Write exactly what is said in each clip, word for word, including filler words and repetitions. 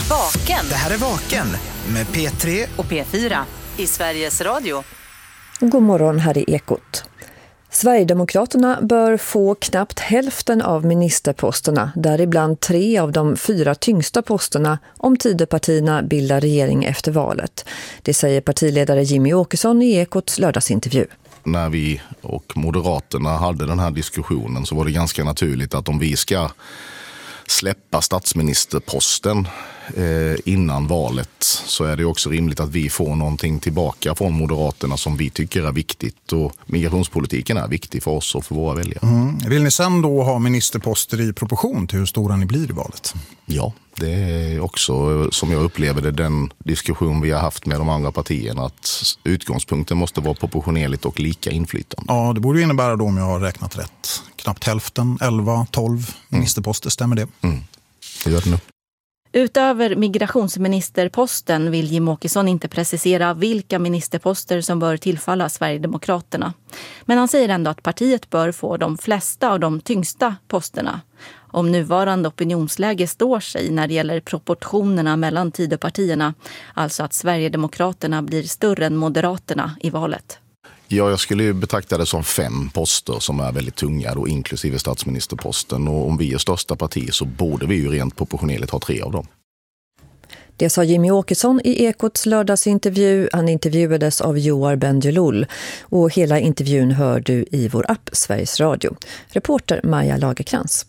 Vaken. Det här är Vaken med P tre och P fyra i Sveriges Radio. God morgon, här är Ekot. Sverigedemokraterna bör få knappt hälften av ministerposterna, däribland tre av de fyra tyngsta posterna, om Tidöpartierna bildar regering efter valet. Det säger partiledare Jimmy Åkesson i Ekots lördagsintervju. När vi och Moderaterna hade den här diskussionen så var det ganska naturligt att om vi ska släppa statsministerposten eh, innan valet så är det också rimligt att vi får någonting tillbaka från Moderaterna som vi tycker är viktigt, och migrationspolitiken är viktig för oss och för våra väljare. Mm. Vill ni sen då ha ministerposter i proportion till hur stora ni blir i valet? Ja, det är också som jag upplever det den diskussion vi har haft med de andra partierna, att utgångspunkten måste vara proportionerligt och lika inflytande. Ja, det borde ju innebära då, om jag har räknat rätt, knappt hälften, elva, tolv ministerposter, stämmer det? Mm. Det gör det nu. Utöver migrationsministerposten vill Jim Åkesson inte precisera vilka ministerposter som bör tillfalla Sverigedemokraterna. Men han säger ändå att partiet bör få de flesta av de tyngsta posterna. Om nuvarande opinionsläge står sig när det gäller proportionerna mellan Tidöpartierna, alltså att Sverigedemokraterna blir större än Moderaterna i valet. Ja, jag skulle ju betrakta det som fem poster som är väldigt tunga, då, inklusive statsministerposten. Och om vi är största parti så borde vi ju rent proportionerligt ha tre av dem. Det sa Jimmy Åkesson i Ekots lördagsintervju. Han intervjuades av Joar Bendjelloul. Och hela intervjun hör du i vår app Sveriges Radio. Reporter Maja Lagerkrans.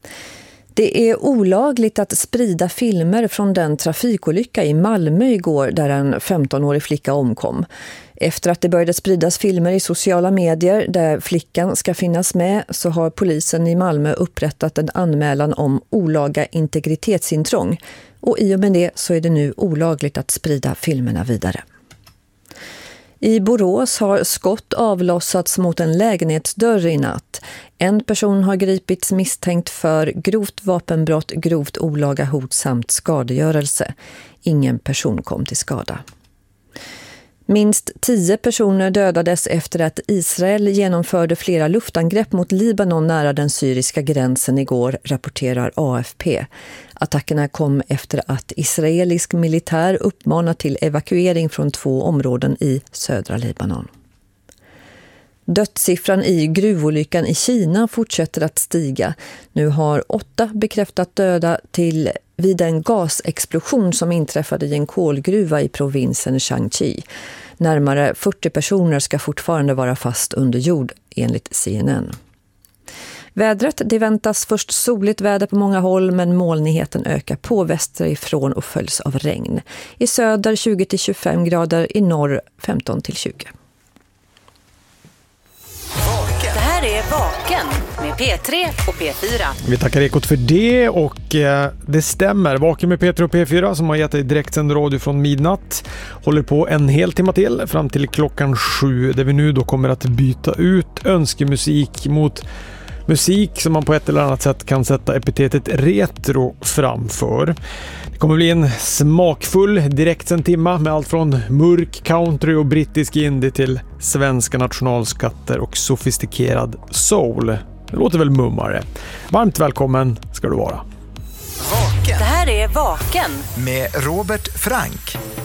Det är olagligt att sprida filmer från den trafikolycka i Malmö igår där en femtonårig flicka omkom. Efter att det började spridas filmer i sociala medier där flickan ska finnas med så har polisen i Malmö upprättat en anmälan om olaga integritetsintrång. Och i och med det så är det nu olagligt att sprida filmerna vidare. I Borås har skott avlossats mot en lägenhetsdörr i natt. En person har gripits misstänkt för grovt vapenbrott, grovt olaga hot samt skadegörelse. Ingen person kom till skada. Minst tio personer dödades efter att Israel genomförde flera luftangrepp mot Libanon nära den syriska gränsen igår, rapporterar A F P. Attackerna kom efter att israelisk militär uppmanat till evakuering från två områden i södra Libanon. Dödssiffran i gruvolyckan i Kina fortsätter att stiga. Nu har åtta bekräftat döda till vid en gasexplosion som inträffade i en kolgruva i provinsen Shaanxi. Närmare fyrtio personer ska fortfarande vara fast under jord, enligt C N N. Vädret, det väntas först soligt väder på många håll, men molnigheten ökar på västerifrån och följs av regn. I söder tjugo till tjugofem grader, i norr femton till tjugo. Det här är Vaken med P tre och P fyra. Vi tackar Ekot för det, och eh, det stämmer. Vaken med P tre och P fyra som har gett dig direktsänd radio från midnatt. Håller på en hel timme till fram till klockan sju, där vi nu då kommer att byta ut önskemusik mot musik som man på ett eller annat sätt kan sätta epitetet retro framför. Det kommer bli en smakfull direktsänd timma med allt från mörk country och brittisk indie till svenska nationalskatter och sofistikerad soul. Det låter väl mummare. Varmt välkommen ska du vara. Vaken Det här är Vaken med Robert Frank.